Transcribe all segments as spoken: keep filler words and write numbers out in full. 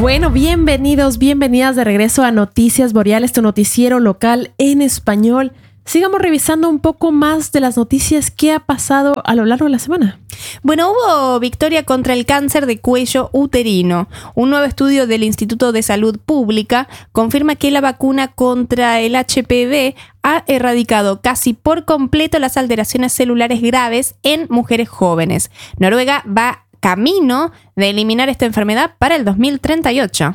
Bueno, bienvenidos, bienvenidas de regreso a Noticias Boreales, tu noticiero local en español. Sigamos revisando un poco más de las noticias que ha pasado a lo largo de la semana. Bueno, hubo victoria contra el cáncer de cuello uterino. Un nuevo estudio del Instituto de Salud Pública confirma que la vacuna contra el H P V ha erradicado casi por completo las alteraciones celulares graves en mujeres jóvenes. Noruega va camino de eliminar esta enfermedad para el dos mil treinta y ocho.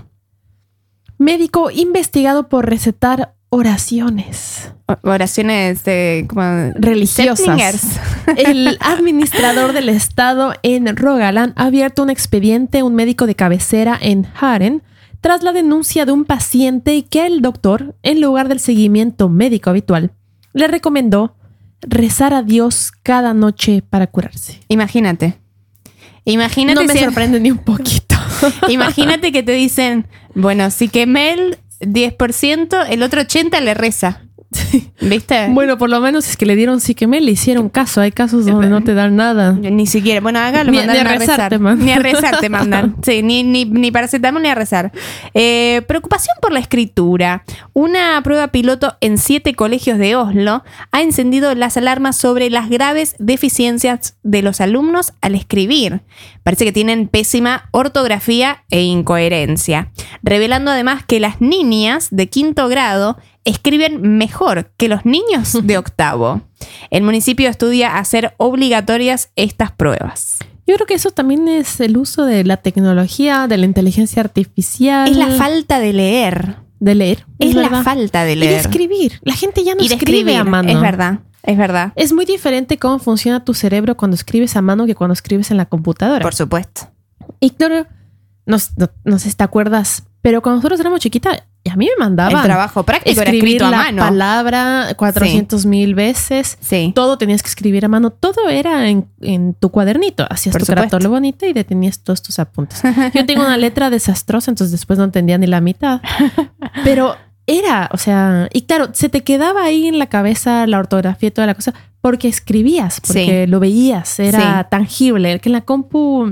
Médico investigado por recetar oraciones. Oraciones de, como religiosas. El administrador del estado en Rogaland ha abierto un expediente a un médico de cabecera en Haren tras la denuncia de un paciente que el doctor, en lugar del seguimiento médico habitual, le recomendó rezar a Dios cada noche para curarse. Imagínate. Imagínate. No me si sorprende ni un poquito. Imagínate que te dicen, bueno, si Kemel diez por ciento, el otro ochenta por ciento le reza. ¿Viste? Bueno, por lo menos es que le dieron psiquemel, le hicieron caso. Hay casos donde no te dan nada. Ni siquiera. Bueno, hágalo. Ni, ni a rezar te mandan. Ni a rezar te mandan. Sí, ni, ni, ni paracetamol ni a rezar. Eh, preocupación por la escritura. Una prueba piloto en siete colegios de Oslo ha encendido las alarmas sobre las graves deficiencias de los alumnos al escribir. Parece que tienen pésima ortografía e incoherencia. Revelando además que las niñas de quinto grado escriben mejor que los niños de octavo. El municipio estudia hacer obligatorias estas pruebas. Yo creo que eso también es el uso de la tecnología, de la inteligencia artificial. Es la falta de leer. De leer. Es, es la verdad. falta de leer. Y de escribir. La gente ya no y de escribe escribir, a mano. Es verdad, es verdad. Es muy diferente cómo funciona tu cerebro cuando escribes a mano que cuando escribes en la computadora. Por supuesto. Y claro, no, no, no sé si te acuerdas, pero cuando nosotros éramos chiquitas, a mí me mandaban el trabajo práctico era escrito a mano. La palabra cuatrocientos mil veces. Sí. Todo tenías que escribir a mano. Todo era en, en tu cuadernito. Hacías Por tu supuesto. carátula bonita y detenías todos tus apuntes. Yo tengo una letra desastrosa, entonces después no entendía ni la mitad. Pero era, o sea... Y claro, se te quedaba ahí en la cabeza la ortografía y toda la cosa porque escribías, porque sí. lo veías. Era sí. tangible. Que en la compu...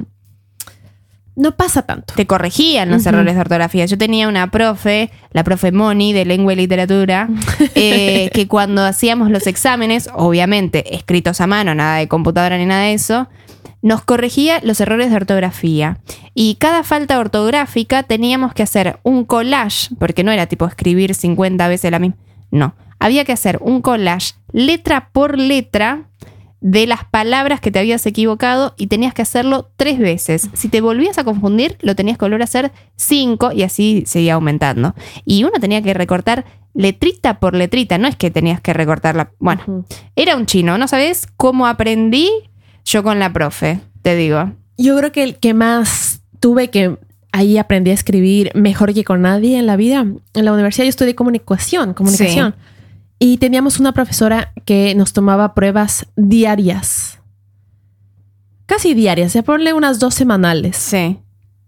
no pasa tanto. Te corregían los uh-huh. errores de ortografía. Yo tenía una profe, la profe Moni de Lengua y Literatura, eh, que cuando hacíamos los exámenes, obviamente escritos a mano, nada de computadora ni nada de eso, nos corregía los errores de ortografía. Y cada falta ortográfica teníamos que hacer un collage, porque no era tipo escribir cincuenta veces la misma. No, había que hacer un collage letra por letra de las palabras que te habías equivocado y tenías que hacerlo tres veces. Si te volvías a confundir, lo tenías que volver a hacer cinco y así seguía aumentando. Y uno tenía que recortar letrita por letrita. No es que tenías que recortarla. Bueno, uh-huh. Era un chino. ¿No sabes cómo aprendí yo con la profe? Te digo. Yo creo que el que más tuve que... Ahí aprendí a escribir mejor que con nadie en la vida. En la universidad yo estudié comunicación. Comunicación. Sí. Y teníamos una profesora que nos tomaba pruebas diarias. Casi diarias. Ya ponle unas dos semanales. Sí.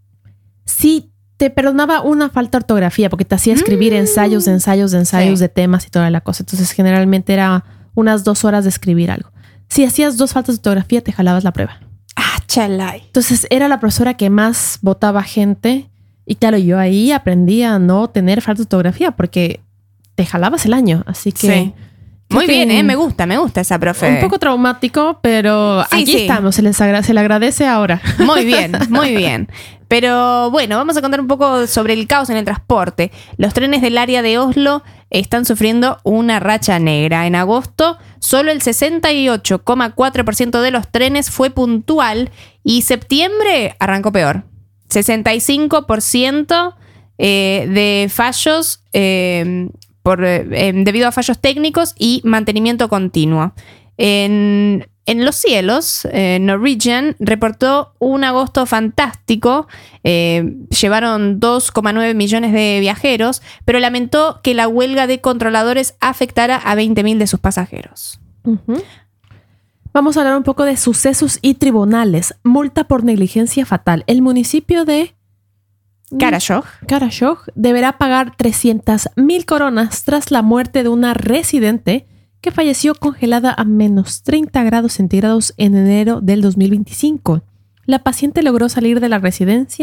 Sí, te perdonaba una falta de ortografía porque te hacía escribir mm. ensayos, ensayos, ensayos sí. de temas y toda la cosa. Entonces, generalmente era unas dos horas de escribir algo. Si hacías dos faltas de ortografía, te jalabas la prueba. Ah, chalai. Entonces, era la profesora que más votaba gente. Y claro, yo ahí aprendí a no tener falta de ortografía porque... te jalabas el año, así que... Sí. Muy bien, ¿eh? Me gusta, me gusta esa profe. Un poco traumático, pero sí, aquí sí. estamos. Se, les agra- se le agradece ahora. Muy bien, muy bien. Pero bueno, vamos a contar un poco sobre el caos en el transporte. Los trenes del área de Oslo están sufriendo una racha negra. En agosto, solo el sesenta y ocho coma cuatro por ciento de los trenes fue puntual y septiembre arrancó peor. sesenta y cinco por ciento eh, de fallos... Eh, Por, eh, debido a fallos técnicos y mantenimiento continuo. En, en los cielos, eh, Norwegian reportó un agosto fantástico. Eh, llevaron dos coma nueve millones de viajeros, pero lamentó que la huelga de controladores afectara a veinte mil de sus pasajeros. Uh-huh. Vamos a hablar un poco de sucesos y tribunales. Multa por negligencia fatal. El municipio de... Karasjok. Karasjok deberá pagar trescientas mil coronas tras la muerte de una residente que falleció congelada a menos treinta grados centígrados en enero del dos mil veinticinco. La paciente logró salir de la residencia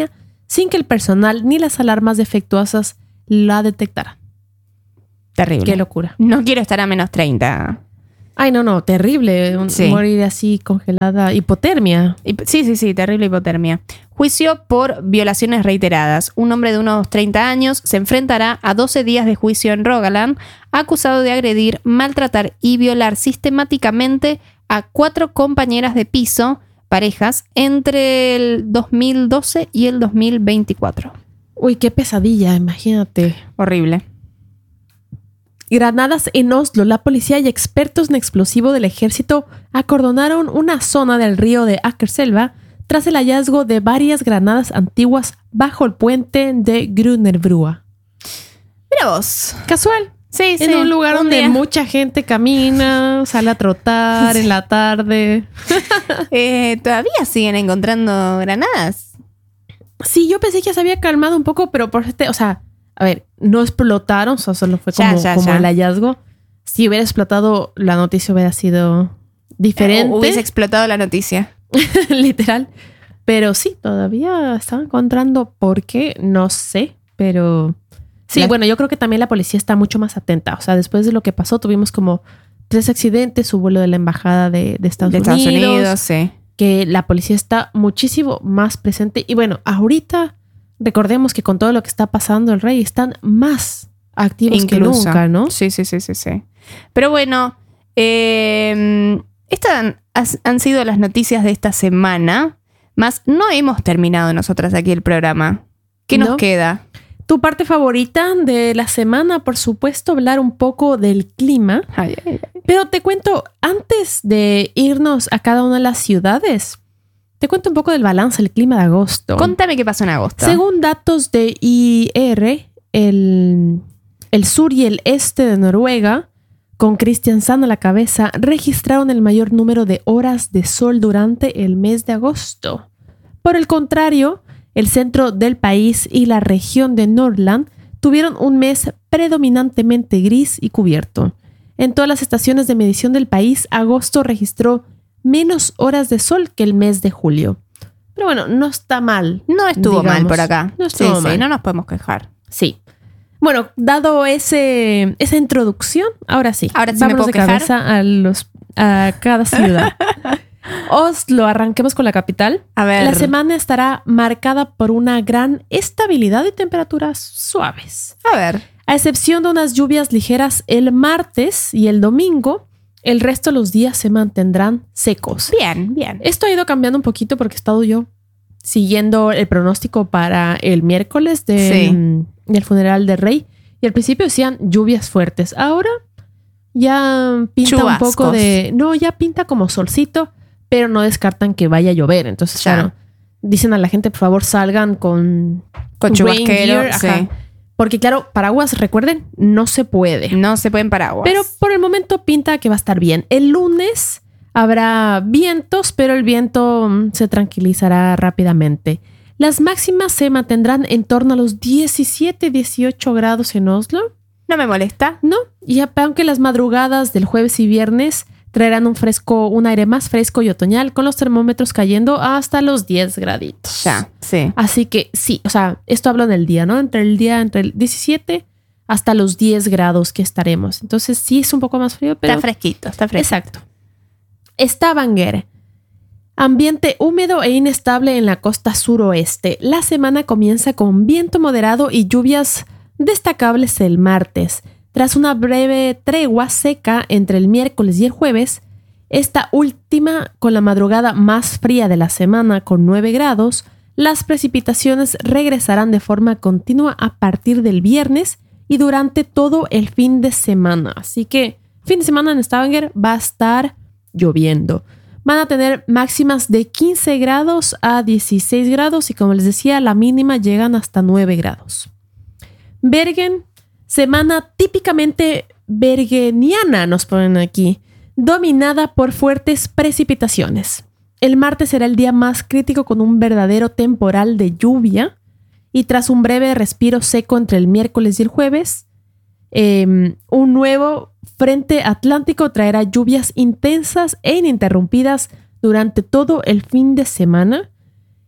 sin que el personal ni las alarmas defectuosas la detectaran. Terrible. Qué locura. No quiero estar a menos treinta. Ay, no, no, terrible. Un- Sí. Morir así congelada. Hipotermia. Hip- Sí, sí, sí, terrible hipotermia. Juicio por violaciones reiteradas. Un hombre de unos treinta años se enfrentará a doce días de juicio en Rogaland, acusado de agredir, maltratar y violar sistemáticamente a cuatro compañeras de piso, parejas, entre el dos mil doce y el dos mil veinticuatro. Uy, qué pesadilla, imagínate. Horrible. Granadas en Oslo. La policía y expertos en explosivo del ejército acordonaron una zona del río de Akerselva tras el hallazgo de varias granadas antiguas bajo el puente de Grünerbrua. Mira vos. Casual. Sí, sí. En un lugar donde día. mucha gente camina, sale a trotar en la tarde. Eh, ¿Todavía siguen encontrando granadas? Sí, yo pensé que ya se había calmado un poco, pero por este, o sea, a ver, no explotaron, o sea, solo fue Ya, como, ya, como ya. el hallazgo. Si hubiera explotado, la noticia hubiera sido diferente. Eh, hubiese explotado la noticia. Literal. Pero sí, todavía estaba encontrando por qué, no sé, pero sí, La- bueno, yo creo que también la policía está mucho más atenta. O sea, después de lo que pasó, tuvimos como tres accidentes, hubo lo de la embajada de, de Estados, de Estados Unidos, Unidos, sí. que la policía está muchísimo más presente. Y bueno, ahorita recordemos que con todo lo que está pasando el rey, están más activos Incluso. que nunca, ¿no? Sí, sí, sí, sí, sí. Pero bueno, eh, estas han, has- han sido las noticias de esta semana, más no hemos terminado nosotras aquí el programa. ¿Qué nos No. queda? Tu parte favorita de la semana, por supuesto, hablar un poco del clima. Ay, ay, ay. Pero te cuento, antes de irnos a cada una de las ciudades, te cuento un poco del balance del clima de agosto. Contame qué pasó en agosto. Según datos de I R, el, el sur y el este de Noruega, con Kristiansand a la cabeza, registraron el mayor número de horas de sol durante el mes de agosto. Por el contrario, el centro del país y la región de Nordland tuvieron un mes predominantemente gris y cubierto. En todas las estaciones de medición del país, agosto registró menos horas de sol que el mes de julio. Pero bueno, no está mal. No estuvo digamos. mal por acá. No estuvo sí, mal. sí, no nos podemos quejar. Sí. Bueno, dado ese, esa introducción, ahora sí. Ahora sí me vámonos puedo de quejar. cabeza a, los, a cada ciudad. Oslo, arranquemos con la capital. A ver. La semana estará marcada por una gran estabilidad de temperaturas suaves. A ver. A excepción de unas lluvias ligeras el martes y el domingo, el resto de los días se mantendrán secos. Bien, bien. Esto ha ido cambiando un poquito porque he estado yo siguiendo el pronóstico para el miércoles de, Sí. del funeral del rey. Y al principio decían lluvias fuertes. Ahora ya pinta Chubascos. un poco de... No, ya pinta como solcito, pero no descartan que vaya a llover. Entonces, Ya. claro, dicen a la gente, por favor, salgan con... Con rain chubasquero, gear, ajá. sí. Porque claro, paraguas, recuerden, no se puede. No se pueden paraguas. Pero por el momento pinta que va a estar bien. El lunes habrá vientos, pero el viento mm, se tranquilizará rápidamente. Las máximas se mantendrán en torno a los diecisiete, dieciocho grados en Oslo, no me molesta. ¿no? Y a- aunque las madrugadas del jueves y viernes traerán un fresco, un aire más fresco y otoñal, con los termómetros cayendo hasta los diez graditos. Ya, sí. Así que sí, o sea, esto hablo del día, ¿no? Entre el día, entre el diecisiete hasta los diez grados que estaremos. Entonces sí es un poco más frío, pero... Está fresquito, está fresquito. Exacto. Stavanger. Ambiente húmedo e inestable en la costa suroeste. La semana comienza con viento moderado y lluvias destacables el martes. Tras una breve tregua seca entre el miércoles y el jueves, esta última con la madrugada más fría de la semana con nueve grados, las precipitaciones regresarán de forma continua a partir del viernes y durante todo el fin de semana. Así que fin de semana en Stavanger va a estar lloviendo. Van a tener máximas de quince grados a dieciséis grados y como les decía, la mínima llegan hasta nueve grados. Bergen, semana típicamente bergeniana, nos ponen aquí, dominada por fuertes precipitaciones. El martes será el día más crítico con un verdadero temporal de lluvia y tras un breve respiro seco entre el miércoles y el jueves, eh, un nuevo frente atlántico traerá lluvias intensas e ininterrumpidas durante todo el fin de semana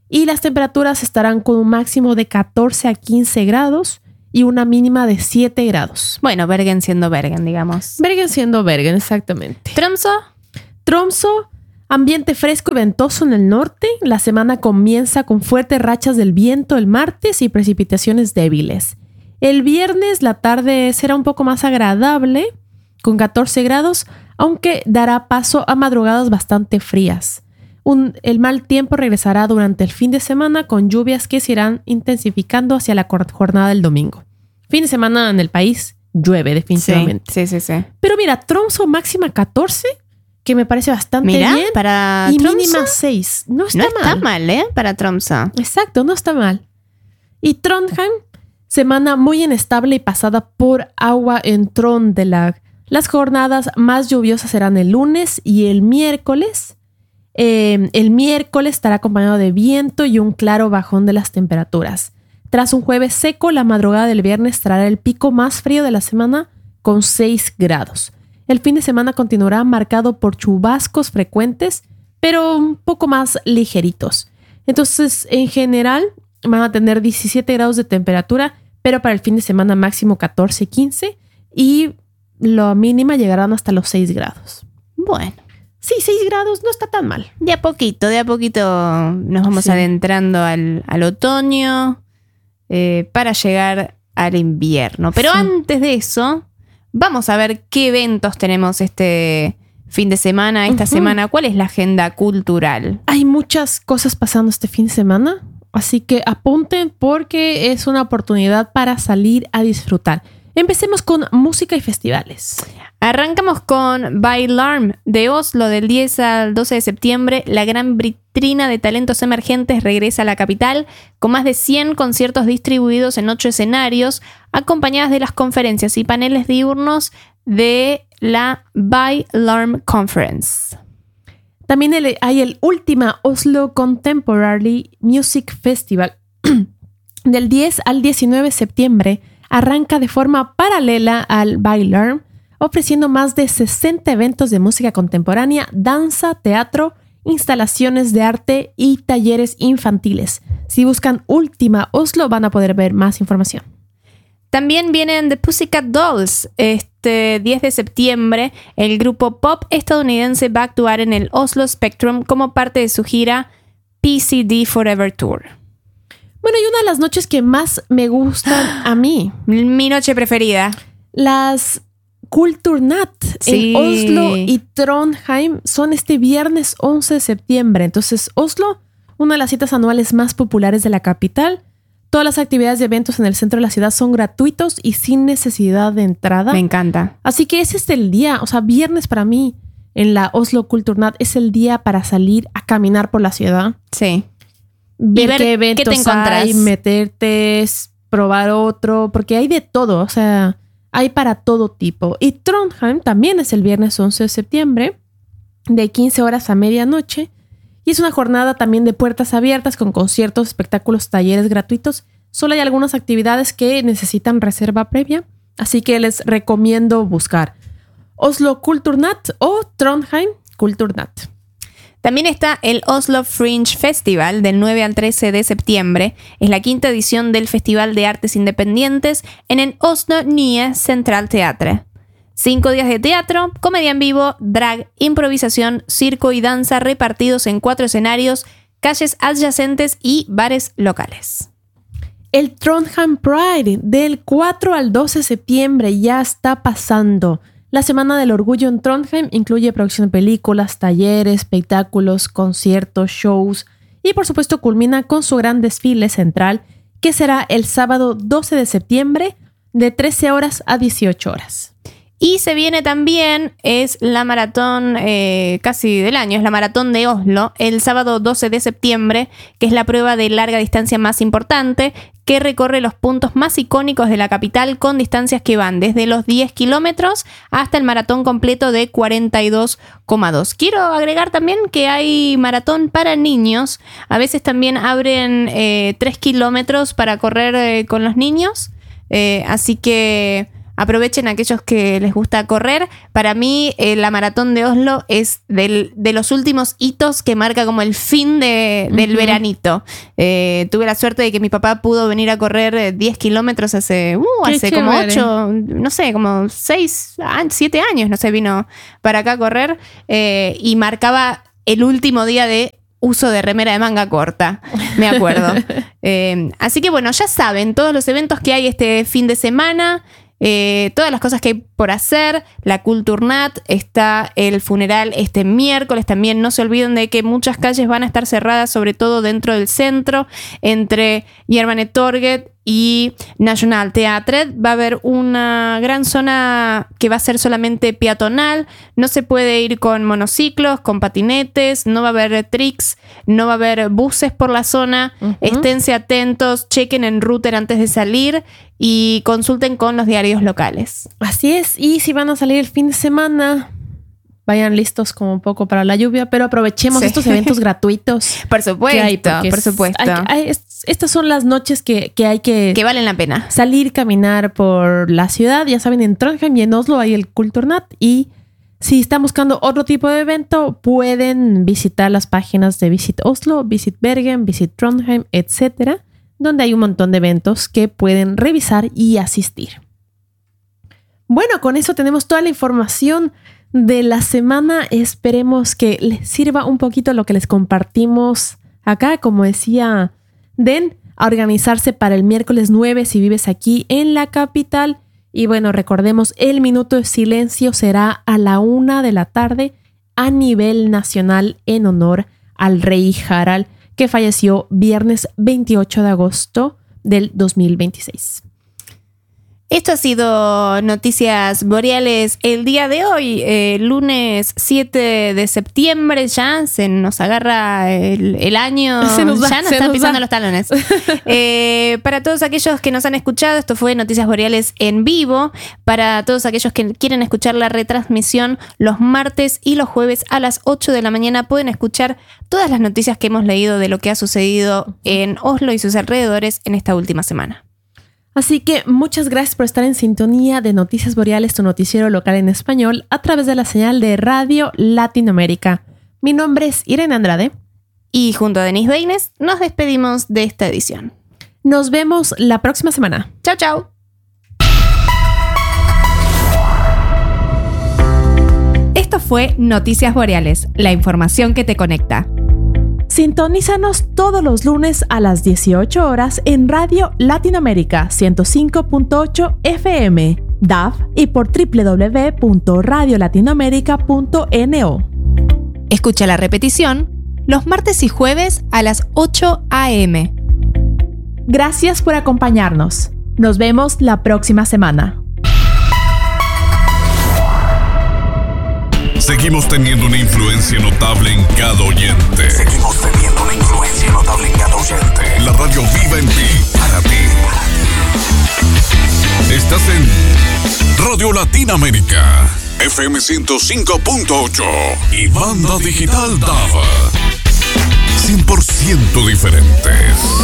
y las temperaturas estarán con un máximo de catorce a quince grados y una mínima de siete grados. Bueno, Bergen siendo Bergen, digamos. Bergen siendo Bergen, exactamente. Tromsø. Tromsø, ambiente fresco y ventoso en el norte. La semana comienza con fuertes rachas del viento el martes y precipitaciones débiles. El viernes la tarde será un poco más agradable, con catorce grados, aunque dará paso a madrugadas bastante frías. Un, el mal tiempo regresará durante el fin de semana con lluvias que se irán intensificando hacia la jornada del domingo. Fin de semana en el país llueve definitivamente. Sí, sí, sí. sí. Pero mira, Tromsø máxima catorce, que me parece bastante Mira, bien. para y Tromsø, mínima seis. No está no mal. No está mal, ¿eh? Para Tromsø. Exacto, no está mal. Y Trondheim, semana muy inestable y pasada por agua en Trondelag. Las jornadas más lluviosas serán el lunes y el miércoles. Eh, el miércoles estará acompañado de viento y un claro bajón de las temperaturas. Tras un jueves seco, la madrugada del viernes traerá el pico más frío de la semana con seis grados. El fin de semana continuará marcado por chubascos frecuentes, pero un poco más ligeritos. Entonces, en general, van a tener diecisiete grados de temperatura, pero para el fin de semana máximo catorce, quince y la mínima llegarán hasta los seis grados. Bueno. Sí, seis grados no está tan mal. De a poquito, de a poquito nos vamos sí. adentrando al, al otoño eh, para llegar al invierno. Pero sí. antes de eso, vamos a ver qué eventos tenemos este fin de semana, esta uh-huh. semana. ¿Cuál es la agenda cultural? Hay muchas cosas pasando este fin de semana, así que apunten porque es una oportunidad para salir a disfrutar. Empecemos con música y festivales. Arrancamos con Bailarm de Oslo del diez al doce de septiembre. La gran vitrina de talentos emergentes regresa a la capital con más de cien conciertos distribuidos en ocho escenarios, acompañadas de las conferencias y paneles diurnos de la Bailarm Conference. También el, hay el Última Oslo Contemporary Music Festival del diez al diecinueve de septiembre. Arranca de forma paralela al Bailarm, ofreciendo más de sesenta eventos de música contemporánea, danza, teatro, instalaciones de arte y talleres infantiles. Si buscan Última Oslo van a poder ver más información. También vienen The Pussycat Dolls. Este diez de septiembre, el grupo pop estadounidense va a actuar en el Oslo Spectrum como parte de su gira P C D Forever Tour. Bueno, y una de las noches que más me gustan a mí. Mi noche preferida. Las Kulturnat sí. en Oslo y Trondheim son este viernes once de septiembre. Entonces, Oslo, una de las citas anuales más populares de la capital. Todas las actividades de eventos en el centro de la ciudad son gratuitos y sin necesidad de entrada. Me encanta. Así que ese es el día, o sea, viernes para mí en la Oslo Kulturnat es el día para salir a caminar por la ciudad. Sí. Ver, ver qué eventos qué te encontrás. Hay, meterte, probar otro, porque hay de todo, o sea, hay para todo tipo. Y Trondheim también es el viernes once de septiembre, de quince horas a medianoche, y es una jornada también de puertas abiertas con conciertos, espectáculos, talleres gratuitos. Solo hay algunas actividades que necesitan reserva previa, así que les recomiendo buscar Oslo Kulturnat o Trondheim Kulturnat. También está el Oslo Fringe Festival del nueve al trece de septiembre. Es la quinta edición del Festival de Artes Independientes en el Oslo Nye Central Teatre. Cinco días de teatro, comedia en vivo, drag, improvisación, circo y danza repartidos en cuatro escenarios, calles adyacentes y bares locales. El Trondheim Pride del cuatro al doce de septiembre ya está pasando. La Semana del Orgullo en Trondheim incluye producción de películas, talleres, espectáculos, conciertos, shows y por supuesto culmina con su gran desfile central que será el sábado doce de septiembre de trece horas a dieciocho horas. Y se viene también, es la maratón eh, casi del año, es la maratón de Oslo, el sábado doce de septiembre, que es la prueba de larga distancia más importante, que recorre los puntos más icónicos de la capital con distancias que van desde los diez kilómetros hasta el maratón completo de cuarenta y dos coma dos. Quiero agregar también que hay maratón para niños, a veces también abren eh, tres kilómetros para correr eh, con los niños, eh, así que aprovechen a aquellos que les gusta correr. Para mí, eh, la maratón de Oslo es del, de los últimos hitos que marca como el fin de, del uh-huh. veranito. Eh, tuve la suerte de que mi papá pudo venir a correr diez kilómetros hace, uh, hace como ocho, no sé, como seis, siete años, no sé, vino para acá a correr eh, y marcaba el último día de uso de remera de manga corta, me acuerdo. eh, así que bueno, ya saben, todos los eventos que hay este fin de semana, eh, todas las cosas que hay por hacer, la Kulturnat, está el funeral este miércoles también. No se olviden de que muchas calles van a estar cerradas, sobre todo dentro del centro, entre Jernbanetorget y National Theatret. Va a haber una gran zona que va a ser solamente peatonal. No se puede ir con monociclos, con patinetes, no va a haber tricks, no va a haber buses por la zona. Uh-huh. Esténse atentos, chequen en router antes de salir y consulten con los diarios locales. Así es, y si van a salir el fin de semana, vayan listos como un poco para la lluvia, pero aprovechemos sí. estos eventos gratuitos. Por supuesto, hay, por supuesto. Hay, hay, estas son las noches que, que hay que... Que valen la pena. Salir, caminar por la ciudad. Ya saben, en Trondheim y en Oslo hay el Kulturnat. Y si están buscando otro tipo de evento, pueden visitar las páginas de Visit Oslo, Visit Bergen, Visit Trondheim, etcétera, donde hay un montón de eventos que pueden revisar y asistir. Bueno, con eso tenemos toda la información de la semana. Esperemos que les sirva un poquito lo que les compartimos acá. Como decía Den, a organizarse para el miércoles nueve si vives aquí en la capital. Y bueno, recordemos, el minuto de silencio será a la una de la tarde a nivel nacional en honor al rey Harald, que falleció viernes veintiocho de agosto del dos mil veintiséis. Esto ha sido Noticias Boreales el día de hoy, eh, lunes siete de septiembre. Ya se nos agarra el, el año, se nos va, ya nos se están nos pisando va. los talones. eh, para todos aquellos que nos han escuchado, esto fue Noticias Boreales en vivo. Para todos aquellos que quieren escuchar la retransmisión, los martes y los jueves a las ocho de la mañana pueden escuchar todas las noticias que hemos leído de lo que ha sucedido en Oslo y sus alrededores en esta última semana. Así que muchas gracias por estar en sintonía de Noticias Boreales, tu noticiero local en español, a través de la señal de Radio Latinoamérica. Mi nombre es Irene Andrade. Y junto a Denise Beines nos despedimos de esta edición. Nos vemos la próxima semana. Chao, chao. Esto fue Noticias Boreales, la información que te conecta. Sintonízanos todos los lunes a las dieciocho horas en Radio Latinoamérica ciento cinco punto ocho F M, D A B y por doble u doble u doble u punto radio latinoamérica punto no. Escucha la repetición los martes y jueves a las ocho a eme. Gracias por acompañarnos. Nos vemos la próxima semana. Seguimos teniendo una influencia notable en cada oyente. Seguimos teniendo una influencia notable en cada oyente. La radio viva en ti, para ti. Estás en Radio Latinoamérica, F M ciento cinco punto ocho y banda digital D A B. cien por ciento diferentes.